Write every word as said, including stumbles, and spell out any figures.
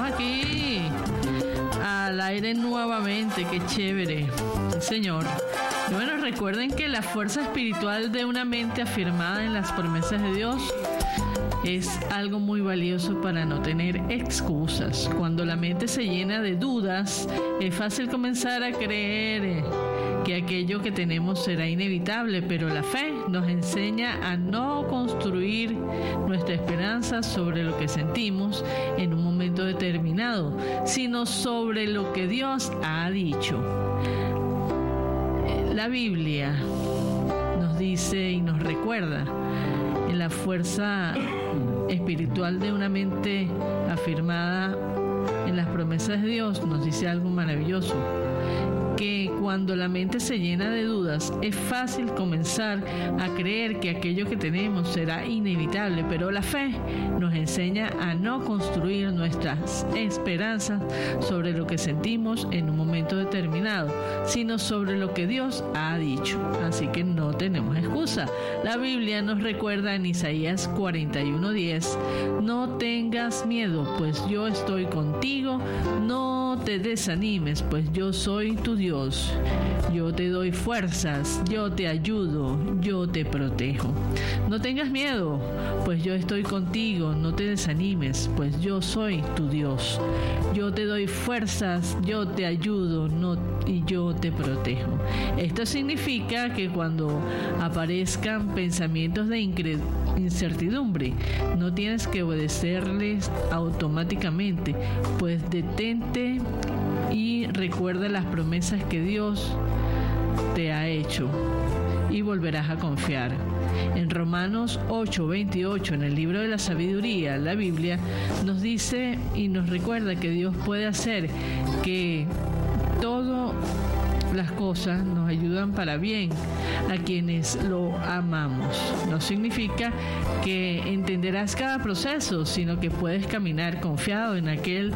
aquí al aire nuevamente, qué chévere, señor. Y bueno, recuerden que la fuerza espiritual de una mente afirmada en las promesas de Dios es algo muy valioso para no tener excusas. Cuando la mente se llena de dudas, es fácil comenzar a creer que aquello que tenemos será inevitable, pero la fe nos enseña a no construir nuestra esperanza sobre lo que sentimos en un momento determinado, sino sobre lo que Dios ha dicho. La Biblia nos dice y nos recuerda en la fuerza espiritual de una mente afirmada en las promesas de Dios, nos dice algo maravilloso, que cuando la mente se llena de dudas es fácil comenzar a creer que aquello que tenemos será inevitable, pero la fe nos enseña a no construir nuestras esperanzas sobre lo que sentimos en un momento determinado, sino sobre lo que Dios ha dicho. Así que no tenemos excusa. La Biblia nos recuerda en Isaías cuarenta y uno diez: no tengas miedo, pues yo estoy contigo, no te desanimes, pues yo soy tu Dios. Dios, yo te doy fuerzas, yo te ayudo, yo te protejo. No tengas miedo, pues yo estoy contigo, no te desanimes, pues yo soy tu Dios. Yo te doy fuerzas, yo te ayudo, no, y yo te protejo. Esto significa que cuando aparezcan pensamientos de incre- incertidumbre, no tienes que obedecerles automáticamente, pues detente y recuerda las promesas que Dios te ha hecho y volverás a confiar. En Romanos ocho veintiocho, en el libro de la sabiduría, la Biblia nos dice y nos recuerda que Dios puede hacer que todo las cosas nos ayudan para bien a quienes lo amamos. No significa que entenderás cada proceso, sino que puedes caminar confiado en aquel